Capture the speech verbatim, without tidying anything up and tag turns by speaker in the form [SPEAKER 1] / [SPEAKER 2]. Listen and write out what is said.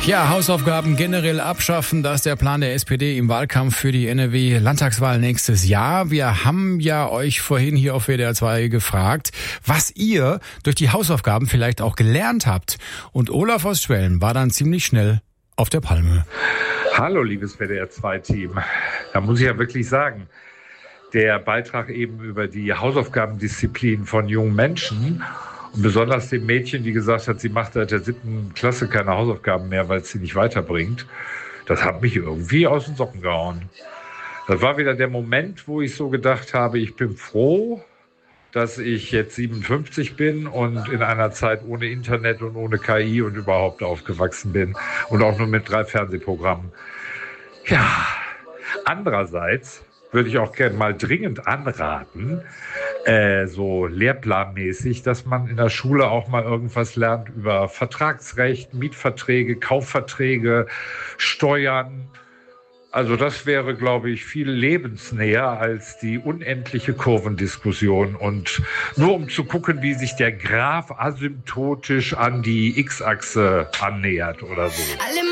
[SPEAKER 1] Ja, Hausaufgaben generell abschaffen, das ist der Plan der S P D im Wahlkampf für die N R W-Landtagswahl nächstes Jahr. Wir haben ja euch vorhin hier auf W D R zwei gefragt, was ihr durch die Hausaufgaben vielleicht auch gelernt habt. Und Olaf aus Schwelm war dann ziemlich schnell auf der Palme.
[SPEAKER 2] Hallo, liebes W D R zwei Team. Da muss ich ja wirklich sagen, der Beitrag eben über die Hausaufgabendisziplin von jungen Menschen und besonders dem Mädchen, die gesagt hat, sie macht seit der siebten Klasse keine Hausaufgaben mehr, weil es sie nicht weiterbringt, das hat mich irgendwie aus den Socken gehauen. Das war wieder der Moment, wo ich so gedacht habe, ich bin froh, dass ich jetzt siebenundfünfzig bin und in einer Zeit ohne Internet und ohne K I und überhaupt aufgewachsen bin und auch nur mit drei Fernsehprogrammen. Ja, andererseits würde ich auch gerne mal dringend anraten, äh, so lehrplanmäßig, dass man in der Schule auch mal irgendwas lernt über Vertragsrecht, Mietverträge, Kaufverträge, Steuern. Also das wäre, glaube ich, viel lebensnäher als die unendliche Kurvendiskussion. Und nur um zu gucken, wie sich der Graph asymptotisch an die X-Achse annähert oder so.